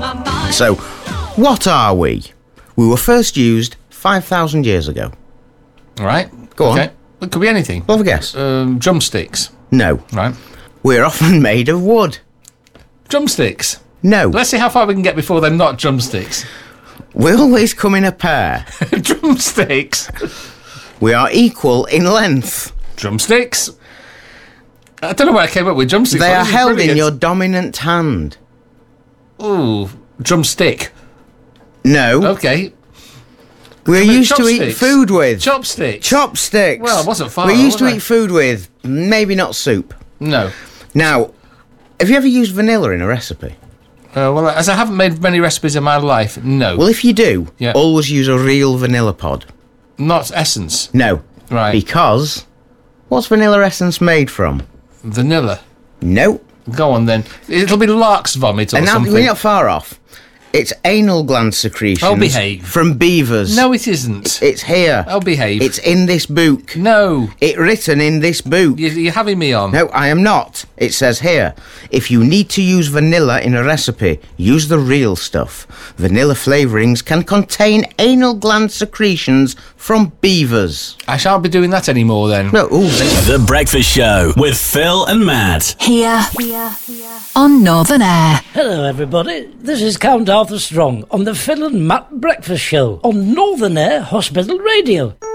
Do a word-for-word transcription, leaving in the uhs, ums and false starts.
my mind. So, what are we? We were first used five thousand years ago. Right. Go on. Okay. It could be anything. Have a guess. Um, drumsticks. No. Right. We're often made of wood. Drumsticks. No. Let's see how far we can get before they're not drumsticks. We always come in a pair. Drumsticks. We are equal in length. Drumsticks. I don't know where I came up with drumsticks. They but are this is held in brilliant. your dominant hand. Ooh, drumstick. No. Okay. We're Come on, used to eat chopsticks. food with. Chopsticks. Chopsticks. Well, I wasn't far We're off, used to was I? eat food with, maybe not soup. No. Now, have you ever used vanilla in a recipe? Uh, well, as I haven't made many recipes in my life, no. Well, if you do, Yeah. always use a real vanilla pod. Not essence. No. Right. Because, what's vanilla essence made from? Vanilla. No. Go on then. It'll be lark's vomit or And now, something. we're not far off. It's anal gland secretions Oh, behave. from beavers. No, it isn't. It's here. I'll behave. It's in this book. No. It's written in this book. You, you're having me on. No, I am not. It says here, if you need to use vanilla in a recipe, use the real stuff. Vanilla flavourings can contain anal gland secretions from beavers. I shan't be doing that anymore then. No, ooh, The Breakfast Show with Phil and Matt. Here, on Northern Air. Hello, everybody. This is Count Arthur Strong on the Phil and Matt Breakfast Show on Northern Air Hospital Radio.